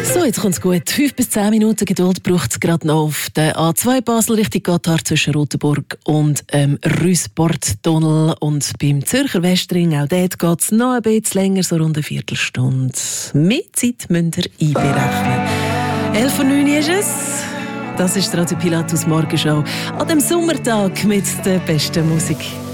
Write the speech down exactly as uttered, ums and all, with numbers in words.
So, jetzt kommt es gut. Fünf bis zehn Minuten Geduld braucht es gerade noch auf der A zwei Basel Richtung Gotthard zwischen Rotenburg und ähm, Rüssporttunnel. Und beim Zürcher Westring, auch dort geht es noch ein bisschen länger, so rund eine Viertelstunde. Mehr Zeit müsst ihr einberechnen. elf Uhr neun ist es. Das ist die Radio Pilatus Morgenshow an dem Sommertag mit der besten Musik.